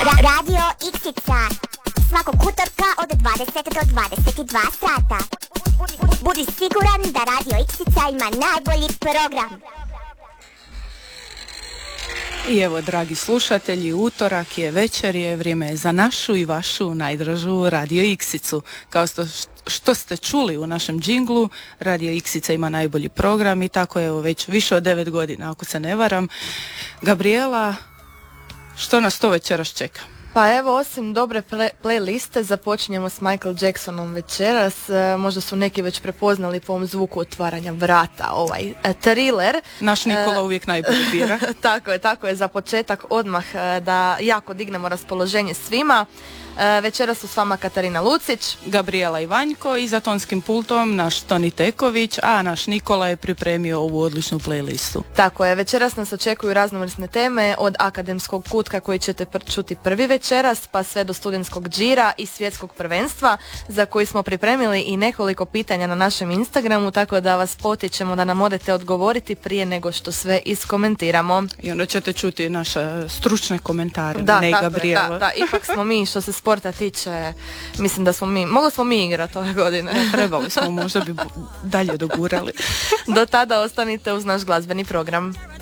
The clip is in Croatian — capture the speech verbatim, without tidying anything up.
Radio Iksica. Svakog utorka od dvadeset do dvadeset dva sata. Budi siguran da Radio Iksica ima najbolji program. I evo, dragi slušatelji, utorak je, večer je, vrijeme je za našu i vašu najdražu Radio Iksicu. Kao što, što ste čuli u našem džinglu, Radio Iksica ima najbolji program i tako evo već više od devet godina, ako se ne varam. Gabriela, što nas to večeras čeka? Pa evo, osim dobre play- playliste, započinjemo s Michael Jacksonom večeras. E, možda su neki već prepoznali po ovom zvuku otvaranja vrata, ovaj e, Thriller. Naš Nikola e, uvijek najbolji bira. Tako je, tako je, za početak odmah e, da jako dignemo raspoloženje svima. E, večeras su s vama Katarina Lucić, Gabriela Ivanjko i za tonskim pultom naš Toni Teković, a naš Nikola je pripremio ovu odličnu playlistu. Tako je, večeras nas očekuju raznovrsne teme od akademskog kutka koji ćete pr- čuti prvi večeras, pa sve do studentskog džira i svjetskog prvenstva, za koji smo pripremili i nekoliko pitanja na našem Instagramu, tako da vas potičemo da nam odete odgovoriti prije nego što sve iskomentiramo. I onda ćete čuti naše stručne komentare, da, ne tako Gabriela. Je, da, da, ipak smo mi, što se sporta tiče, mislim da smo mi, mogli smo mi igrati ove godine. Ne, trebali smo, možda bi dalje dogurali. Do tada ostanite uz naš glazbeni program.